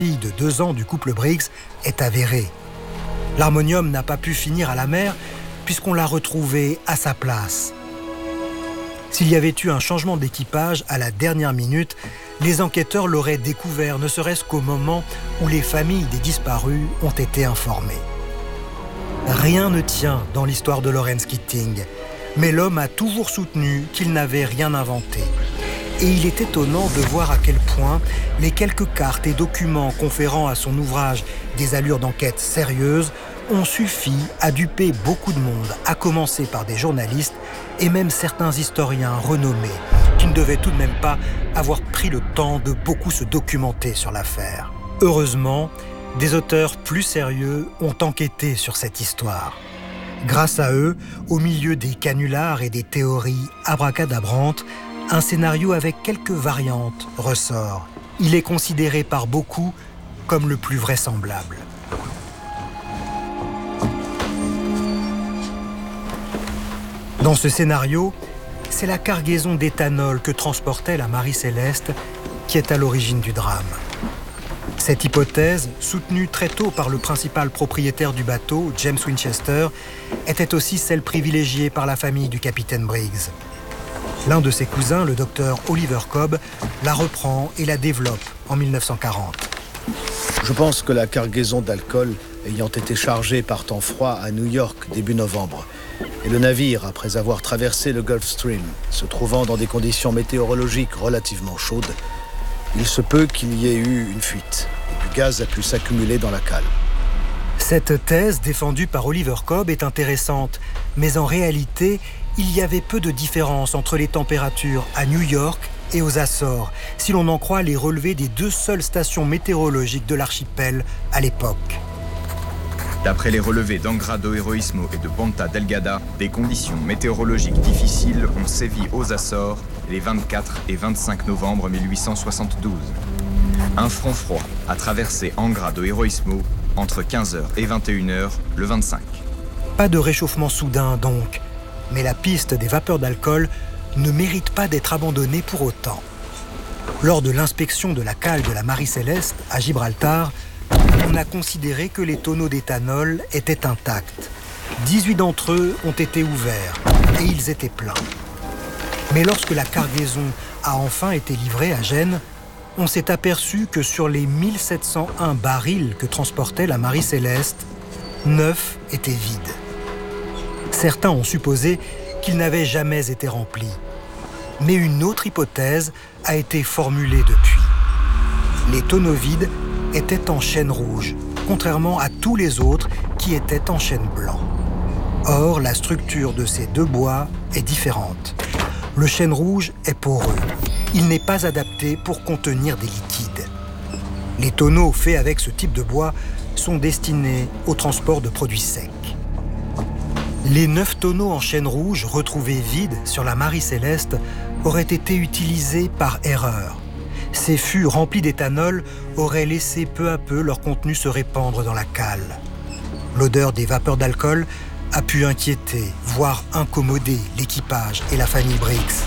fille de 2 ans du couple Briggs est avérée. L'harmonium n'a pas pu finir à la mer puisqu'on l'a retrouvé à sa place. S'il y avait eu un changement d'équipage à la dernière minute, les enquêteurs l'auraient découvert, ne serait-ce qu'au moment où les familles des disparus ont été informées. Rien ne tient dans l'histoire de Lawrence Keating, mais l'homme a toujours soutenu qu'il n'avait rien inventé. Et il est étonnant de voir à quel point les quelques cartes et documents conférant à son ouvrage des allures d'enquête sérieuses ont suffi à duper beaucoup de monde, à commencer par des journalistes et même certains historiens renommés qui ne devaient tout de même pas avoir pris le temps de beaucoup se documenter sur l'affaire. Heureusement, des auteurs plus sérieux ont enquêté sur cette histoire. Grâce à eux, au milieu des canulars et des théories abracadabrantes, un scénario avec quelques variantes ressort. Il est considéré par beaucoup comme le plus vraisemblable. Dans ce scénario, c'est la cargaison d'éthanol que transportait la Marie-Céleste qui est à l'origine du drame. Cette hypothèse, soutenue très tôt par le principal propriétaire du bateau, James Winchester, était aussi celle privilégiée par la famille du capitaine Briggs. L'un de ses cousins, le docteur Oliver Cobb, la reprend et la développe en 1940. Je pense que la cargaison d'alcool ayant été chargée par temps froid à New York début novembre, et le navire, après avoir traversé le Gulf Stream, se trouvant dans des conditions météorologiques relativement chaudes, il se peut qu'il y ait eu une fuite, et du gaz a pu s'accumuler dans la cale. Cette thèse, défendue par Oliver Cobb, est intéressante, mais en réalité, il y avait peu de différence entre les températures à New York et aux Açores, si l'on en croit les relevés des 2 seules stations météorologiques de l'archipel à l'époque. D'après les relevés d'Angra do Heroísmo et de Ponta Delgada, des conditions météorologiques difficiles ont sévi aux Açores les 24 et 25 novembre 1872. Un front froid a traversé Angra do Heroísmo entre 15h et 21h le 25. Pas de réchauffement soudain donc, mais la piste des vapeurs d'alcool ne mérite pas d'être abandonnée pour autant. Lors de l'inspection de la cale de la Marie-Céleste à Gibraltar, on a considéré que les tonneaux d'éthanol étaient intacts. 18 d'entre eux ont été ouverts et ils étaient pleins. Mais lorsque la cargaison a enfin été livrée à Gênes, on s'est aperçu que sur les 1701 barils que transportait la Marie-Céleste, 9 étaient vides. Certains ont supposé qu'ils n'avaient jamais été remplis. Mais une autre hypothèse a été formulée depuis. Les tonneaux vides étaient en chêne rouge, contrairement à tous les autres qui étaient en chêne blanc. Or, la structure de ces 2 bois est différente. Le chêne rouge est poreux. Il n'est pas adapté pour contenir des liquides. Les tonneaux faits avec ce type de bois sont destinés au transport de produits secs. Les 9 tonneaux en chêne rouge retrouvés vides sur la Marie-Céleste auraient été utilisés par erreur. Ces fûts remplis d'éthanol auraient laissé peu à peu leur contenu se répandre dans la cale. L'odeur des vapeurs d'alcool a pu inquiéter, voire incommoder l'équipage et la famille Briggs.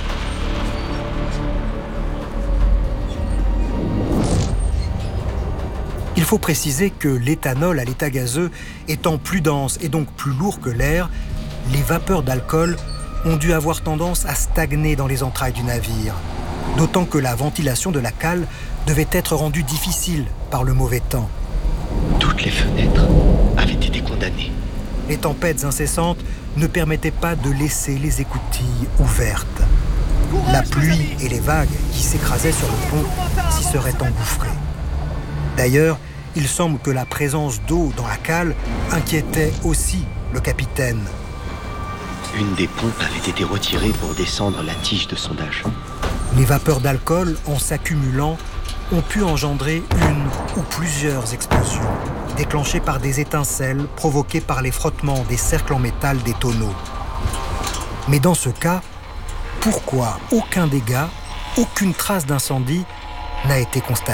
Il faut préciser que l'éthanol à l'état gazeux étant plus dense et donc plus lourd que l'air, les vapeurs d'alcool ont dû avoir tendance à stagner dans les entrailles du navire. D'autant que la ventilation de la cale devait être rendue difficile par le mauvais temps. Toutes les fenêtres avaient été condamnées. Les tempêtes incessantes ne permettaient pas de laisser les écoutilles ouvertes. La pluie et les vagues qui s'écrasaient sur le pont s'y seraient engouffrées. D'ailleurs, il semble que la présence d'eau dans la cale inquiétait aussi le capitaine. Une des pompes avait été retirée pour descendre la tige de sondage. Les vapeurs d'alcool, en s'accumulant, ont pu engendrer une ou plusieurs explosions, déclenchées par des étincelles provoquées par les frottements des cercles en métal des tonneaux. Mais dans ce cas, pourquoi aucun dégât, aucune trace d'incendie n'a été constatée ?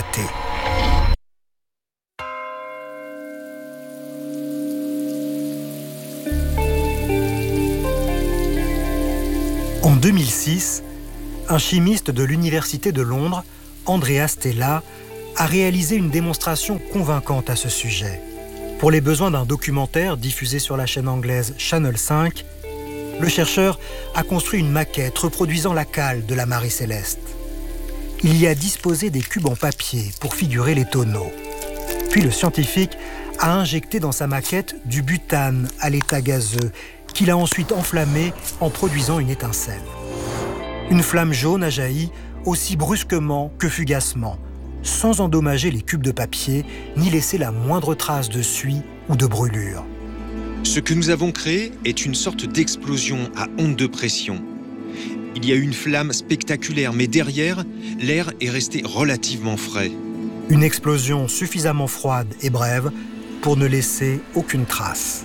En 2006, un chimiste de l'Université de Londres, Andrea Stella, a réalisé une démonstration convaincante à ce sujet. Pour les besoins d'un documentaire diffusé sur la chaîne anglaise Channel 5, le chercheur a construit une maquette reproduisant la cale de la Marie Céleste. Il y a disposé des cubes en papier pour figurer les tonneaux. Puis le scientifique a injecté dans sa maquette du butane à l'état gazeux qu'il a ensuite enflammé en produisant une étincelle. Une flamme jaune a jailli aussi brusquement que fugacement, sans endommager les cubes de papier ni laisser la moindre trace de suie ou de brûlure. Ce que nous avons créé est une sorte d'explosion à onde de pression. Il y a eu une flamme spectaculaire, mais derrière, l'air est resté relativement frais. Une explosion suffisamment froide et brève pour ne laisser aucune trace.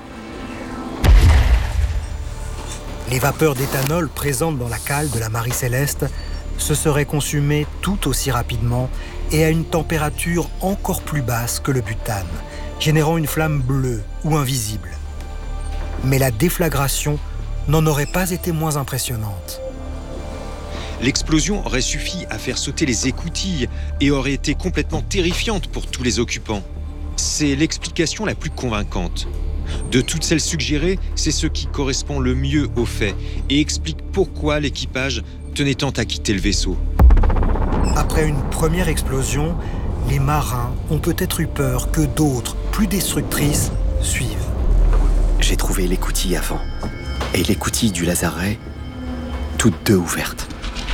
Les vapeurs d'éthanol présentes dans la cale de la Marie Céleste se seraient consumées tout aussi rapidement et à une température encore plus basse que le butane, générant une flamme bleue ou invisible. Mais la déflagration n'en aurait pas été moins impressionnante. L'explosion aurait suffi à faire sauter les écoutilles et aurait été complètement terrifiante pour tous les occupants. C'est l'explication la plus convaincante. De toutes celles suggérées, c'est ce qui correspond le mieux aux faits et explique pourquoi l'équipage tenait tant à quitter le vaisseau. Après une première explosion, les marins ont peut-être eu peur que d'autres, plus destructrices, suivent. J'ai trouvé l'écoutille avant et l'écoutille du lazaret, toutes deux ouvertes.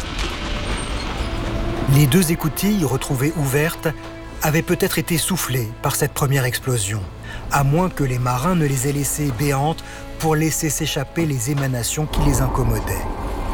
Les deux écoutilles retrouvées ouvertes avaient peut-être été soufflées par cette première explosion, à moins que les marins ne les aient laissées béantes pour laisser s'échapper les émanations qui les incommodaient.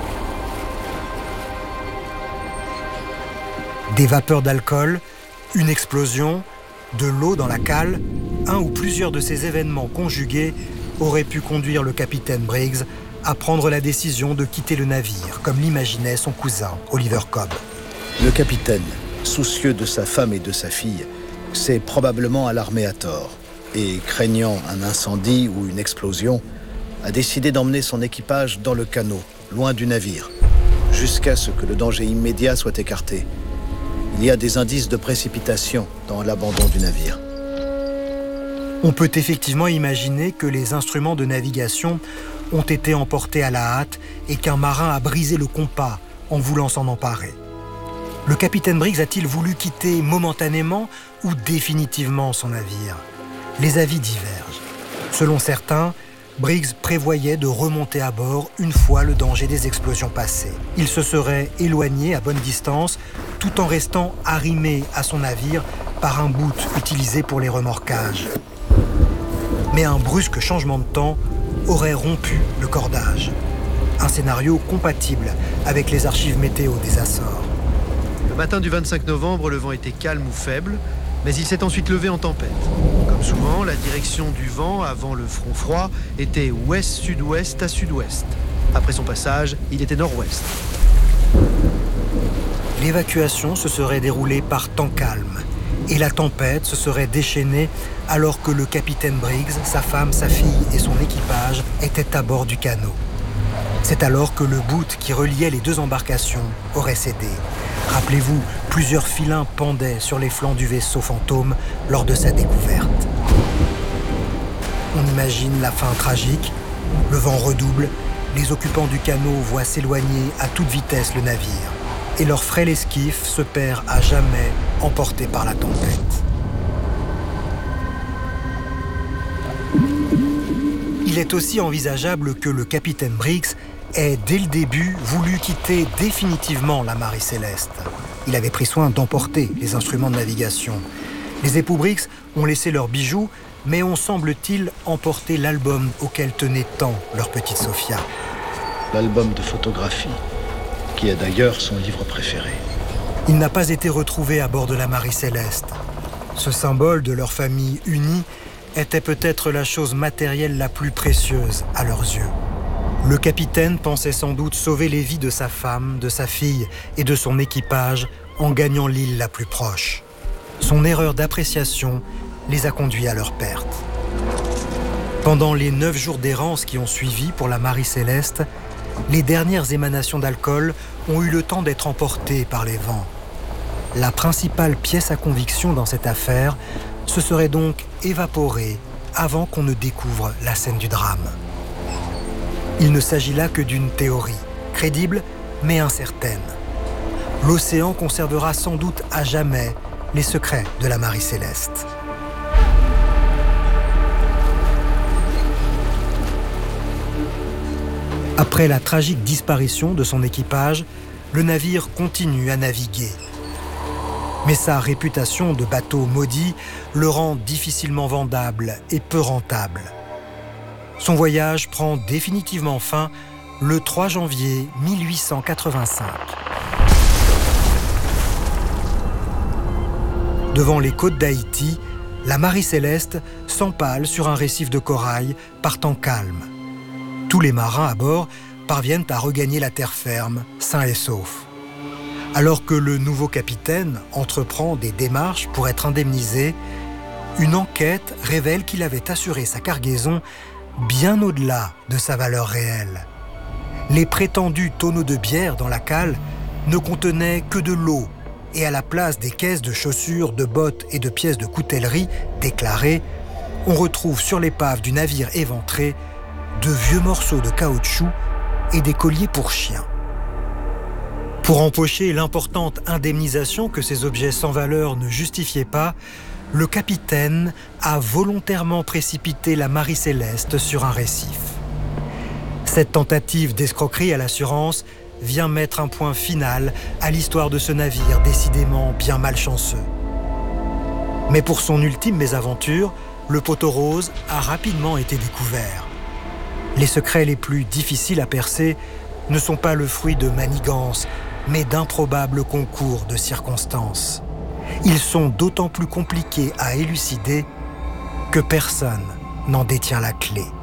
Des vapeurs d'alcool, une explosion, de l'eau dans la cale, un ou plusieurs de ces événements conjugués auraient pu conduire le capitaine Briggs à prendre la décision de quitter le navire, comme l'imaginait son cousin, Oliver Cobb. Le capitaine, soucieux de sa femme et de sa fille, s'est probablement alarmé à tort et, craignant un incendie ou une explosion, a décidé d'emmener son équipage dans le canot, loin du navire, jusqu'à ce que le danger immédiat soit écarté. Il y a des indices de précipitation dans l'abandon du navire. On peut effectivement imaginer que les instruments de navigation ont été emportés à la hâte et qu'un marin a brisé le compas en voulant s'en emparer. Le capitaine Briggs a-t-il voulu quitter momentanément ou définitivement son navire? Les avis divergent. Selon certains, Briggs prévoyait de remonter à bord une fois le danger des explosions passé. Il se serait éloigné à bonne distance tout en restant arrimé à son navire par un bout utilisé pour les remorquages. Mais un brusque changement de temps aurait rompu le cordage. Un scénario compatible avec les archives météo des Açores. Le matin du 25 novembre, le vent était calme ou faible, mais il s'est ensuite levé en tempête. Comme souvent, la direction du vent avant le front froid était ouest-sud-ouest à sud-ouest. Après son passage, il était nord-ouest. L'évacuation se serait déroulée par temps calme et la tempête se serait déchaînée alors que le capitaine Briggs, sa femme, sa fille et son équipage étaient à bord du canot. C'est alors que le bout qui reliait les deux embarcations aurait cédé. Rappelez-vous, plusieurs filins pendaient sur les flancs du vaisseau fantôme lors de sa découverte. On imagine la fin tragique, le vent redouble, les occupants du canot voient s'éloigner à toute vitesse le navire, et leur frêle esquif se perd à jamais, emporté par la tempête. Il est aussi envisageable que le capitaine Briggs ait, dès le début, voulu quitter définitivement la Marie Céleste. Il avait pris soin d'emporter les instruments de navigation. Les époux Briggs ont laissé leurs bijoux, mais ont, semble-t-il, emporté l'album auquel tenait tant leur petite Sophia. L'album de photographie, qui est d'ailleurs son livre préféré. Il n'a pas été retrouvé à bord de la Marie Céleste. Ce symbole de leur famille unie était peut-être la chose matérielle la plus précieuse à leurs yeux. Le capitaine pensait sans doute sauver les vies de sa femme, de sa fille et de son équipage en gagnant l'île la plus proche. Son erreur d'appréciation les a conduits à leur perte. Pendant les 9 jours d'errance qui ont suivi pour la Marie Céleste, les dernières émanations d'alcool ont eu le temps d'être emportées par les vents. la principale pièce à conviction dans cette affaire, se serait donc évaporée avant qu'on ne découvre la scène du drame. Il ne s'agit là que d'une théorie, crédible mais incertaine. L'océan conservera sans doute à jamais les secrets de la Marie Céleste. Après la tragique disparition de son équipage, le navire continue à naviguer. Mais sa réputation de bateau maudit le rend difficilement vendable et peu rentable. Son voyage prend définitivement fin le 3 janvier 1885. Devant les côtes d'Haïti, la Marie Céleste s'empale sur un récif de corail par temps calme. Tous les marins à bord parviennent à regagner la terre ferme, sains et saufs. Alors que le nouveau capitaine entreprend des démarches pour être indemnisé, une enquête révèle qu'il avait assuré sa cargaison bien au-delà de sa valeur réelle. Les prétendus tonneaux de bière dans la cale ne contenaient que de l'eau et à la place des caisses de chaussures, de bottes et de pièces de coutellerie déclarées, on retrouve sur l'épave du navire éventré de vieux morceaux de caoutchouc et des colliers pour chiens. Pour empocher l'importante indemnisation que ces objets sans valeur ne justifiaient pas, le capitaine a volontairement précipité la Marie Céleste sur un récif. Cette tentative d'escroquerie à l'assurance vient mettre un point final à l'histoire de ce navire décidément bien malchanceux. Mais pour son ultime mésaventure, le poteau rose a rapidement été découvert. Les secrets les plus difficiles à percer ne sont pas le fruit de manigances, mais d'improbables concours de circonstances. Ils sont d'autant plus compliqués à élucider que personne n'en détient la clé.